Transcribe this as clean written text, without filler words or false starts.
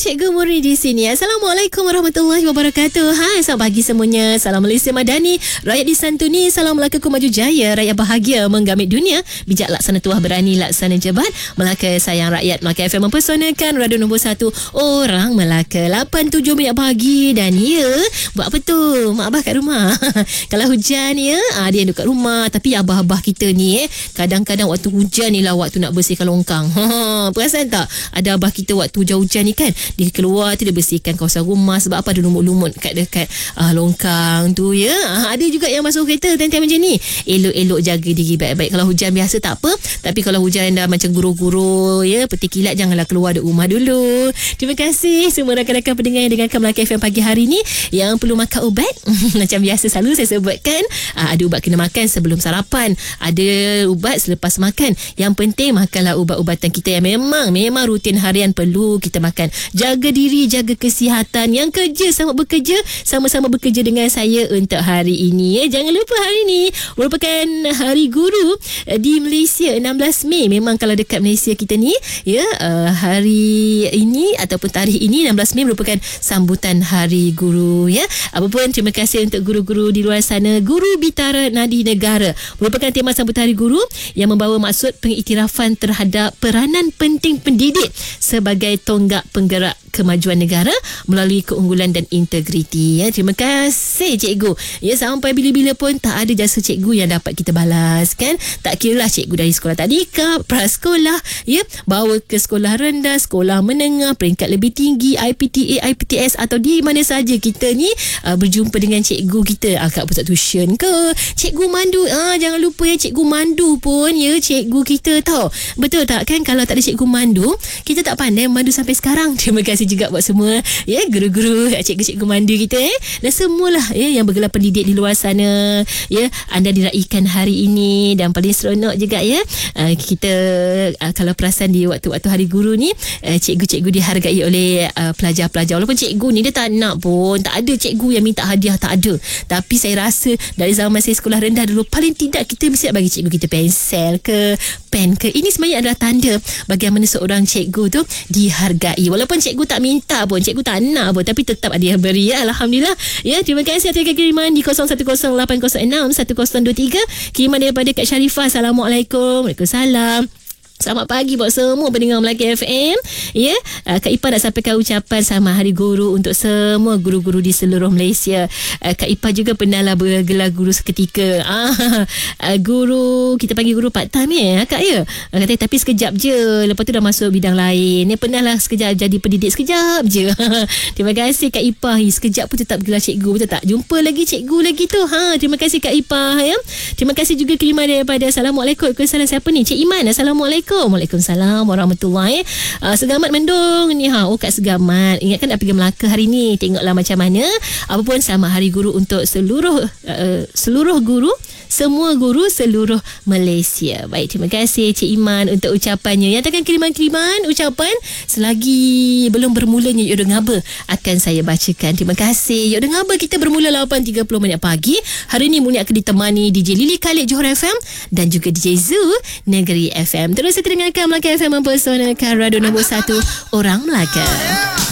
Cikgu Muri di sini. Assalamualaikum warahmatullahi wabarakatuh. Hai, selamat pagi semuanya. Salam Malaysia Madani, rakyat disantuni. Salam Melaka maju jaya, rakyat bahagia menggamit dunia. Bijak laksana tuah, berani laksana jebat. Melaka sayang rakyat. Melaka FM mempersonakan radio nombor 1 orang Melaka. 8-7 minit pagi. Dan ya, buat apa tu? Mak abah kat rumah. Kalau hujan ya, dia duduk kat rumah. Tapi abah-abah kita ni kadang-kadang waktu hujan ni lah waktu nak bersihkan longkang. Perasan tak? Ada abah kita waktu hujan-hujan ni kan, dia keluar tu dia bersihkan kawasan rumah. Sebab apa? Ada lumut-lumut dekat longkang tu ya. Ada juga yang masuk kereta time-time macam ni. Elok-elok jaga diri baik-baik. Kalau hujan biasa tak apa, tapi kalau hujan dah macam guru-guru ya, peti kilat, janganlah keluar dari rumah dulu. Terima kasih semua rakan-rakan pendengar yang dengarkan Melaka FM pagi hari ni yang perlu makan ubat. Macam biasa selalu saya sebutkan, ada ubat kena makan sebelum sarapan, ada ubat selepas makan. Yang penting makanlah ubat-ubatan kita yang memang rutin harian perlu kita makan. Jaga diri, jaga kesihatan. Yang kerja sama-sama bekerja dengan saya untuk hari ini ya. Jangan lupa hari ini merupakan Hari Guru di Malaysia, 16 Mei. Memang kalau dekat Malaysia kita ni ya, hari ini ataupun tarikh ini 16 Mei merupakan sambutan Hari Guru ya. Apapun, terima kasih untuk guru-guru di luar sana. Guru Bitara Nadi Negara merupakan tema sambutan Hari Guru yang membawa maksud pengiktirafan terhadap peranan penting pendidik sebagai tonggak penggerak kemajuan negara melalui keunggulan dan integriti ya. Terima kasih cikgu ya, sampai bila-bila pun tak ada jasa cikgu yang dapat kita balas kan. Tak kiralah cikgu dari sekolah tadika, prasekolah ya, bawa ke sekolah rendah, sekolah menengah, peringkat lebih tinggi, IPTA, IPTS atau di mana saja kita ni berjumpa dengan cikgu kita, kat pusat tuition ke, cikgu mandu, jangan lupa ya, cikgu mandu pun ya, cikgu kita tau. Betul tak kan? Kalau tak ada cikgu mandu, kita tak pandai mandu sampai sekarang. Terima kasih juga buat semua ya, guru-guru, cikgu-cikgu mandu kita dan semualah ya yang bergelar pendidik di luar sana ya. Anda diraikan hari ini dan paling seronok juga ya, kita kalau perasan di waktu-waktu Hari Guru ni, cikgu-cikgu dihargai oleh pelajar-pelajar. Walaupun cikgu ni dia tak nak pun, tak ada cikgu yang minta hadiah, tak ada. Tapi saya rasa dari zaman saya sekolah rendah dulu, paling tidak kita mesti bagi cikgu kita pensel ke, pen ke. Ini sebenarnya adalah tanda bagaimana seorang cikgu tu dihargai. Walaupun cikgu tak minta pun, cikgu tak nak pun, tapi tetap ada yang beri ya. Alhamdulillah ya. Terima kasih atas kiriman di 0108061023. Kiriman daripada Kak Sharifah. Assalamualaikum. Waalaikumsalam. Selamat pagi buat semua pendengar Melaka FM ya. Kak Ipah nak sampaikan ucapan sama Hari Guru untuk semua guru-guru di seluruh Malaysia. Kak Ipah juga pernahlah bergelar guru seketika. Guru, kita panggil guru part time ya Kak ya. Kata tapi sekejap je, lepas tu dah masuk bidang lain. Pernahlah sekejap jadi pendidik, sekejap je. Terima kasih Kak Ipah. Sekejap pun tetap gelar cikgu, betul tak? Jumpa lagi cikgu lagi tu. Terima kasih Kak Ipah ya. Terima kasih juga kiriman daripada Assalamualaikum. Waalaikumsalam. Siapa ni? Cik Iman. Assalamualaikum. Waalaikumsalam warahmatullahi. Segamat mendung ni Kat Segamat. Ingatkan nak pergi Melaka hari ni. Tengoklah macam mana. Apapun sama Hari Guru untuk seluruh guru, semua guru seluruh Malaysia. Baik, terima kasih Cik Iman untuk ucapannya. Yang takkan kiriman-kiriman ucapan selagi belum bermulanya Yuk Ngaba akan saya bacakan. Terima kasih. Yuk Ngaba kita bermula 8.30 minit pagi. Hari ini Muni akan ditemani DJ Lily Khalid Johor FM dan juga DJ Zu Negeri FM. Terus kita dengarkan Melaka FM mempersonakan radio nombor 1 orang Melaka.